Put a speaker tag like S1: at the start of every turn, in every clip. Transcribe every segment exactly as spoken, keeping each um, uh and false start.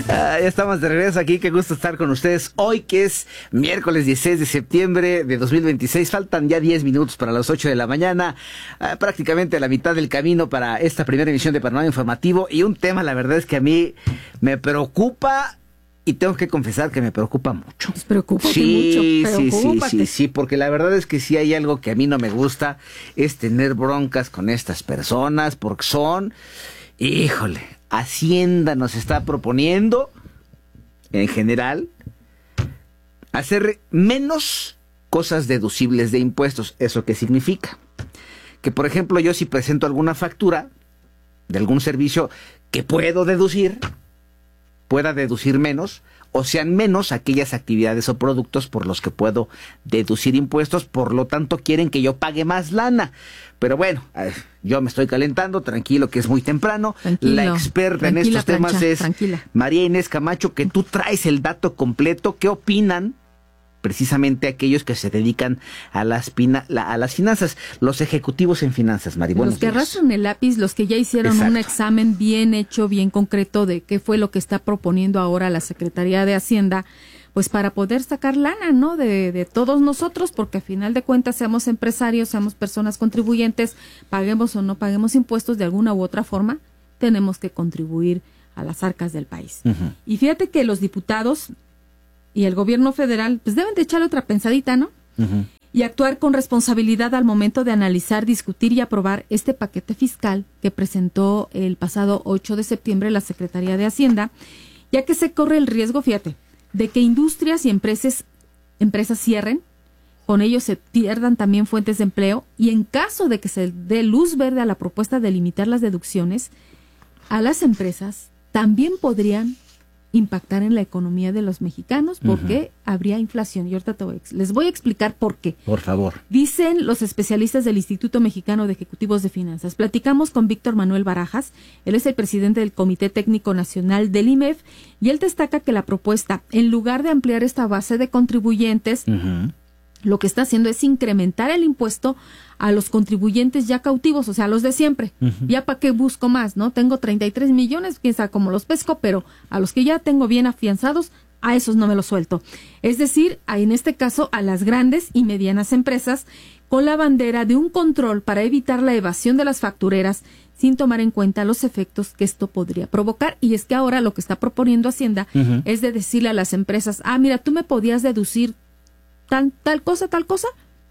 S1: Ah, ya estamos de regreso aquí, qué gusto estar con ustedes hoy, que es miércoles dieciséis de septiembre de dos mil veintiséis. Faltan ya diez minutos para las ocho de la mañana, ah, prácticamente a la mitad del camino para esta primera emisión de Panorama Informativo. Y un tema, la verdad es que a mí me preocupa, y tengo que confesar que me preocupa mucho.
S2: Pues preocúpate
S1: sí,
S2: mucho,
S1: sí,
S2: preocúpate.
S1: sí, sí, sí, porque la verdad es que sí hay algo que a mí no me gusta, es tener broncas con estas personas, porque son, híjole, Hacienda nos está proponiendo, en general, hacer menos cosas deducibles de impuestos. ¿Eso qué significa? Que, por ejemplo, yo si presento alguna factura de algún servicio que puedo deducir, pueda deducir menos, o sean menos aquellas actividades o productos por los que puedo deducir impuestos, por lo tanto quieren que yo pague más lana. Pero bueno, eh, yo me estoy calentando, tranquilo, que es muy temprano.
S2: Tranquilo,
S1: la experta en estos
S2: plancha,
S1: temas es
S2: tranquila.
S1: María Inés Camacho, que tú traes el dato completo. ¿Qué opinan precisamente aquellos que se dedican a las, pina, la, a las finanzas, los ejecutivos en finanzas, Mari?
S2: Los que arrastran el lápiz, los que ya hicieron
S1: Exacto.
S2: un examen bien hecho, bien concreto de qué fue lo que está proponiendo ahora la Secretaría de Hacienda, pues para poder sacar lana, ¿no? De, de todos nosotros, porque a final de cuentas, seamos empresarios, seamos personas contribuyentes, paguemos o no paguemos impuestos de alguna u otra forma, tenemos que contribuir a las arcas del país. Uh-huh. Y fíjate que los diputados y el gobierno federal, pues deben de echarle otra pensadita, ¿no? Uh-huh. Y actuar con responsabilidad al momento de analizar, discutir y aprobar este paquete fiscal que presentó el pasado ocho de septiembre la Secretaría de Hacienda, ya que se corre el riesgo, fíjate, de que industrias y empresas, empresas cierren, con ello se pierdan también fuentes de empleo, y en caso de que se dé luz verde a la propuesta de limitar las deducciones, a las empresas también podrían impactar en la economía de los mexicanos porque uh-huh. habría inflación. Y ahorita te voy a, les voy a explicar por qué.
S1: Por favor.
S2: Dicen los especialistas del Instituto Mexicano de Ejecutivos de Finanzas. Platicamos con Víctor Manuel Barajas, él es el presidente del Comité Técnico Nacional del I M E F, y él destaca que la propuesta, en lugar de ampliar esta base de contribuyentes, uh-huh. lo que está haciendo es incrementar el impuesto a los contribuyentes ya cautivos, o sea, a los de siempre. Uh-huh. Ya para qué busco más, ¿no? Tengo treinta y tres millones, quién sabe cómo los pesco, pero a los que ya tengo bien afianzados, a esos no me los suelto. Es decir, a, en este caso, a las grandes y medianas empresas, con la bandera de un control para evitar la evasión de las factureras, sin tomar en cuenta los efectos que esto podría provocar. Y es que ahora lo que está proponiendo Hacienda uh-huh. es de decirle a las empresas, ah, mira, tú me podías deducir tal, tal cosa, tal cosa,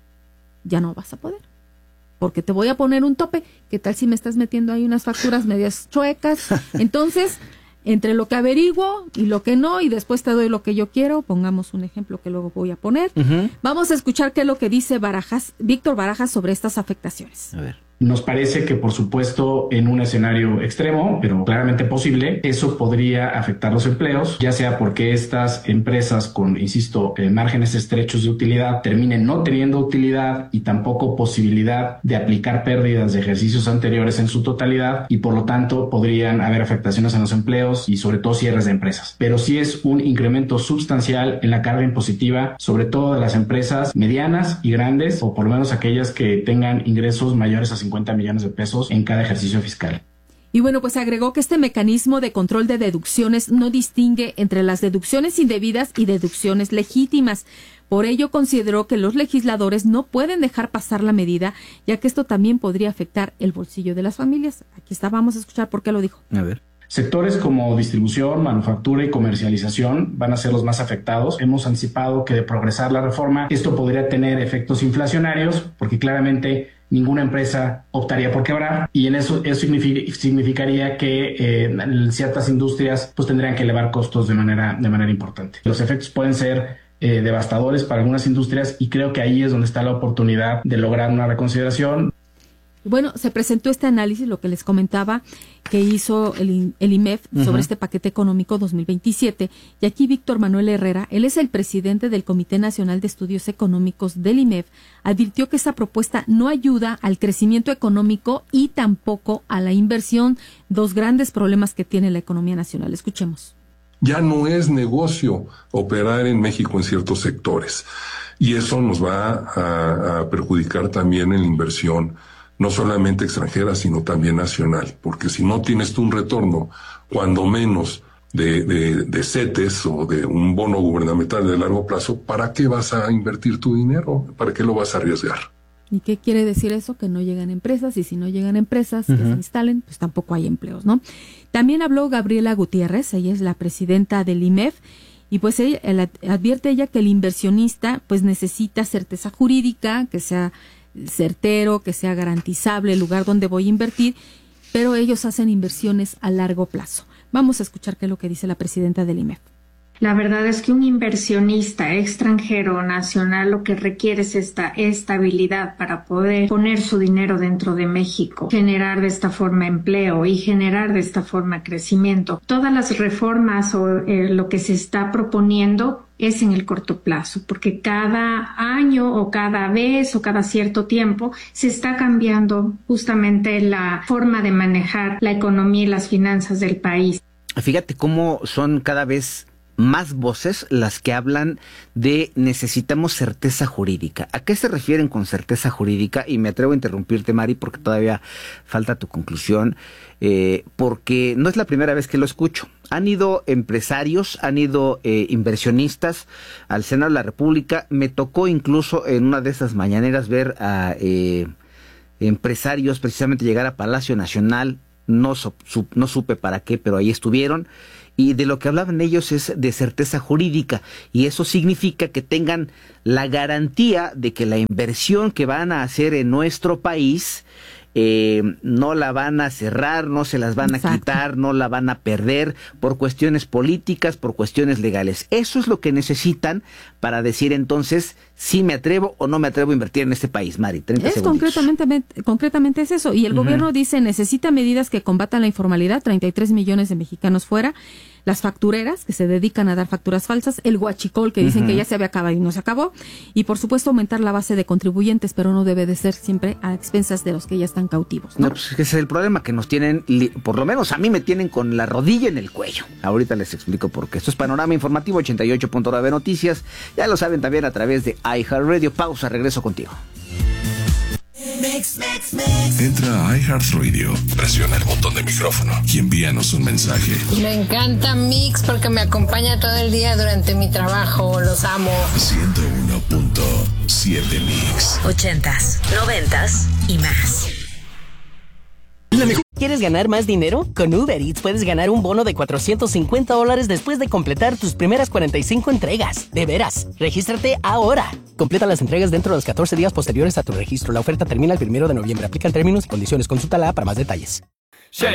S2: ya no vas a poder. Porque te voy a poner un tope. ¿Qué tal si me estás metiendo ahí unas facturas medias chuecas? Entonces, entre lo que averiguo y lo que no, y después te doy lo que yo quiero, pongamos un ejemplo que luego voy a poner. Uh-huh. Vamos a escuchar qué es lo que dice Barajas, Víctor Barajas sobre estas afectaciones.
S1: A ver.
S3: Nos parece que, por supuesto, en un escenario extremo, pero claramente posible, eso podría afectar los empleos, ya sea porque estas empresas con, insisto, eh, márgenes estrechos de utilidad terminen no teniendo utilidad y tampoco posibilidad de aplicar pérdidas de ejercicios anteriores en su totalidad, y por lo tanto podrían haber afectaciones en los empleos y sobre todo cierres de empresas. Pero sí es un incremento sustancial en la carga impositiva, sobre todo de las empresas medianas y grandes, o por lo menos aquellas que tengan ingresos mayores a cincuenta millones de pesos en cada ejercicio fiscal.
S2: Y bueno, pues agregó que este mecanismo de control de deducciones no distingue entre las deducciones indebidas y deducciones legítimas. Por ello consideró que los legisladores no pueden dejar pasar la medida, ya que esto también podría afectar el bolsillo de las familias. Aquí está, vamos a escuchar por qué lo dijo.
S1: A ver.
S3: Sectores como distribución, manufactura y comercialización van a ser los más afectados. Hemos anticipado que de progresar la reforma, esto podría tener efectos inflacionarios, porque claramente ninguna empresa optaría por quebrar, y en eso, eso signific- significaría que eh, ciertas industrias pues tendrían que elevar costos de manera, de manera importante. Los efectos pueden ser eh, devastadores para algunas industrias, y creo que ahí es donde está la oportunidad de lograr una reconsideración.
S2: Bueno, se presentó este análisis, lo que les comentaba, que hizo el, el I M E F uh-huh. sobre este paquete económico dos mil veintisiete. Y aquí Víctor Manuel Herrera, él es el presidente del Comité Nacional de Estudios Económicos del I M E F, advirtió que esta propuesta no ayuda al crecimiento económico y tampoco a la inversión, dos grandes problemas que tiene la economía nacional. Escuchemos.
S4: Ya no es negocio operar en México en ciertos sectores, y eso nos va a, a perjudicar también en la inversión, no solamente extranjera, sino también nacional, porque si no tienes tú un retorno, cuando menos de, de, de CETES o de un bono gubernamental de largo plazo, ¿para qué vas a invertir tu dinero? ¿Para qué lo vas a arriesgar?
S2: ¿Y qué quiere decir eso? Que no llegan empresas, y si no llegan empresas uh-huh. que se instalen, pues tampoco hay empleos, ¿no? También habló Gabriela Gutiérrez, ella es la presidenta del I M E F, y pues ella, ella, advierte ella que el inversionista pues necesita certeza jurídica, que sea certero, que sea garantizable el lugar donde voy a invertir, pero ellos hacen inversiones a largo plazo. Vamos a escuchar qué es lo que dice la presidenta del I M E F.
S5: La verdad es que un inversionista extranjero o nacional lo que requiere es esta estabilidad para poder poner su dinero dentro de México, generar de esta forma empleo y generar de esta forma crecimiento. Todas las reformas o eh, lo que se está proponiendo es en el corto plazo, porque cada año o cada vez o cada cierto tiempo se está cambiando justamente la forma de manejar la economía y las finanzas del país.
S1: Fíjate cómo son cada vez más voces las que hablan de necesitamos certeza jurídica. ¿A qué se refieren con certeza jurídica? Y me atrevo a interrumpirte, Mari, porque todavía falta tu conclusión, eh, porque no es la primera vez que lo escucho. Han ido empresarios, han ido eh, inversionistas al Senado de la República. Me tocó incluso en una de esas mañaneras ver a eh, empresarios precisamente llegar a Palacio Nacional. No, su, su, no supe para qué, pero ahí estuvieron. Y de lo que hablaban ellos es de certeza jurídica, y eso significa que tengan la garantía de que la inversión que van a hacer en nuestro país eh, no la van a cerrar, no se las van Exacto. a quitar, no la van a perder por cuestiones políticas, por cuestiones legales. Eso es lo que necesitan para decir entonces si me atrevo o no me atrevo a invertir en este país. Mari, treinta
S2: es
S1: segundos.
S2: concretamente, concretamente es eso. Y el uh-huh. gobierno dice necesita medidas que combatan la informalidad, treinta y tres millones de mexicanos fuera, las factureras que se dedican a dar facturas falsas, el huachicol que dicen uh-huh. que ya se había acabado y no se acabó, y por supuesto aumentar la base de contribuyentes, pero no debe de ser siempre a expensas de los que ya están cautivos, ¿no?
S1: No, pues ese es el problema, que nos tienen, por lo menos a mí me tienen con la rodilla en el cuello. Ahorita les explico por qué. Esto es Panorama Informativo ochenta y ocho punto nueve Noticias. Ya lo saben también a través de iHeartRadio. Pausa, regreso contigo.
S6: Mix, mix, mix. Entra a iHeartRadio, presiona el botón de micrófono y envíanos un mensaje.
S7: Me encanta Mix porque me acompaña todo el día durante mi trabajo. Los amo.
S6: ciento uno punto siete Mix.
S8: Ochentas, noventas y más.
S9: ¿Quieres ganar más dinero? Con Uber Eats puedes ganar un bono de cuatrocientos cincuenta dólares después de completar tus primeras cuarenta y cinco entregas. De veras, regístrate ahora. Completa las entregas dentro de los catorce días posteriores a tu registro. La oferta termina el primero de noviembre. Aplican términos y condiciones. Consúltala para más detalles.